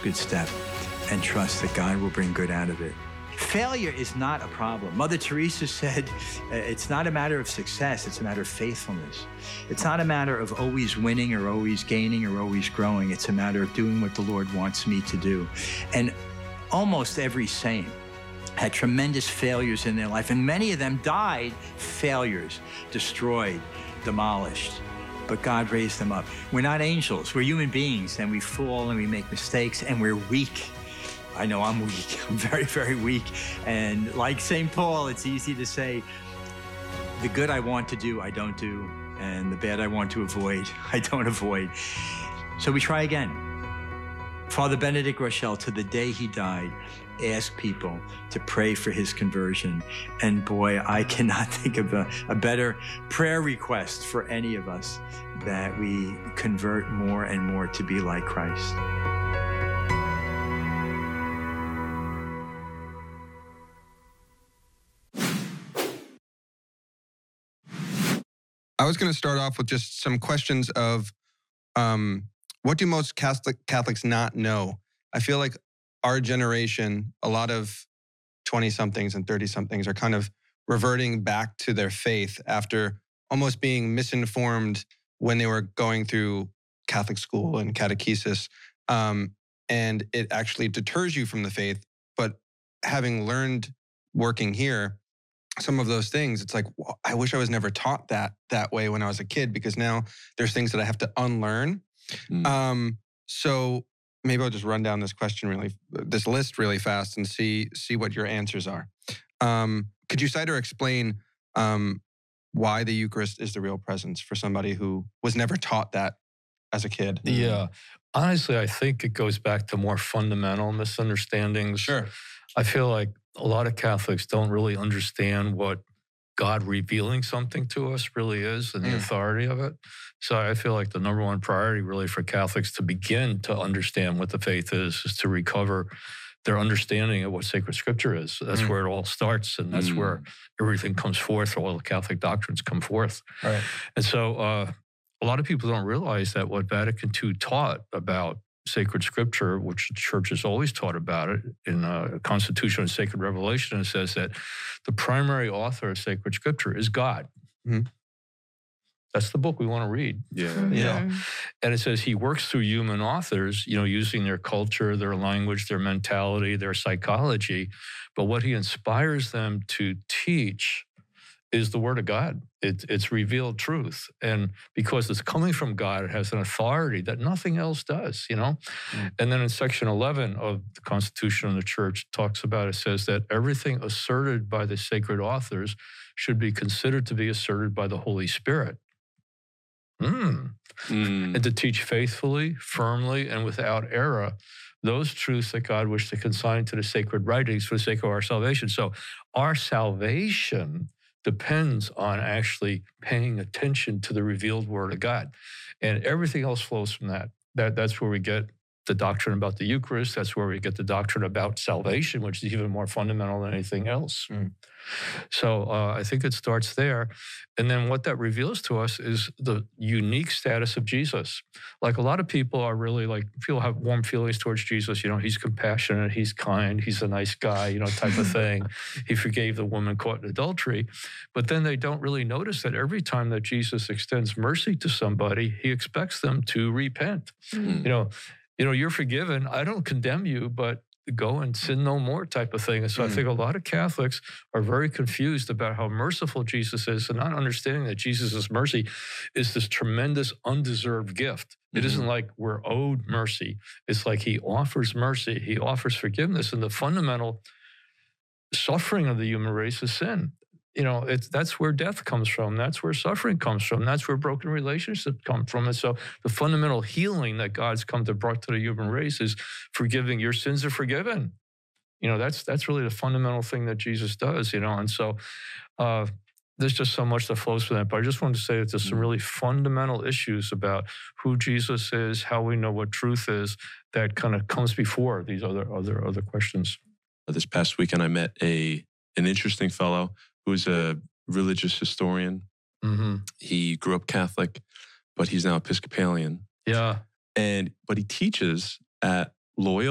good step and trust that God will bring good out of it. Failure is not a problem. Mother Teresa said, it's not a matter of success, it's a matter of faithfulness. It's not a matter of always winning or always gaining or always growing. It's a matter of doing what the Lord wants me to do. And almost every saint had tremendous failures in their life, and many of them died failures, destroyed, demolished. But God raised them up. We're not angels, we're human beings, and we fall and we make mistakes and we're weak. I know I'm weak. I'm very, very weak. And like St. Paul, it's easy to say, the good I want to do, I don't do. And the bad I want to avoid, I don't avoid. So we try again. Father Benedict Groeschel, to the day he died, asked people to pray for his conversion. And boy, I cannot think of a better prayer request for any of us, that we convert more and more to be like Christ. I was going to start off with just some questions of what do most Catholics not know? I feel like our generation, a lot of 20-somethings and 30-somethings are kind of reverting back to their faith after almost being misinformed when they were going through Catholic school and catechesis. And it actually deters you from the faith. But having learned working here, some of those things, it's like, well, I wish I was never taught that way when I was a kid, because now there's things that I have to unlearn. So maybe I'll just run down this list really fast and see what your answers are. Could you cite or explain why the Eucharist is the real presence for somebody who was never taught that as a kid? Yeah. Honestly, I think it goes back to more fundamental misunderstandings. Sure. I feel like a lot of Catholics don't really understand what God revealing something to us really is and the authority of it. So I feel like the number one priority really for Catholics to begin to understand what the faith is to recover their understanding of what sacred scripture is. That's where it all starts, and that's where everything comes forth, all the Catholic doctrines come forth. Right. And so a lot of people don't realize that what Vatican II taught about sacred scripture, which the church has always taught about it in Constitution and Sacred Revelation, it says that the primary author of sacred scripture is God. That's the book we want to read. Yeah. And it says he works through human authors, using their culture, their language, their mentality, their psychology. But what he inspires them to teach is the word of God. It's revealed truth. And because it's coming from God, it has an authority that nothing else does, And then in section 11 of the Constitution of the Church talks about, it says that everything asserted by the sacred authors should be considered to be asserted by the Holy Spirit. And to teach faithfully, firmly, and without error those truths that God wished to consign to the sacred writings for the sake of our salvation. So our salvation depends on actually paying attention to the revealed word of God. And everything else flows from that. That's where we get the doctrine about the Eucharist. That's where we get the doctrine about salvation, which is even more fundamental than anything else. So I think it starts there. And then what that reveals to us is the unique status of Jesus. Like a lot of people are really have warm feelings towards Jesus. He's compassionate, he's kind, he's a nice guy, type of thing. He forgave the woman caught in adultery. But then they don't really notice that every time that Jesus extends mercy to somebody, he expects them to repent. You're forgiven. I don't condemn you, but go and sin no more type of thing. And so I think a lot of Catholics are very confused about how merciful Jesus is, and not understanding that Jesus' mercy is this tremendous undeserved gift. It isn't like we're owed mercy. It's like he offers mercy. He offers forgiveness. And the fundamental suffering of the human race is sin. That's where death comes from. That's where suffering comes from. That's where broken relationships come from. And so the fundamental healing that God's come to bring to the human race is forgiving. Your sins are forgiven. That's really the fundamental thing that Jesus does, And so there's just so much that flows from that. But I just wanted to say that there's some really fundamental issues about who Jesus is, how we know what truth is, that kind of comes before these other questions. This past weekend, I met an interesting fellow who's a religious historian. He grew up Catholic, but he's now Episcopalian. Yeah. But he teaches at Loyola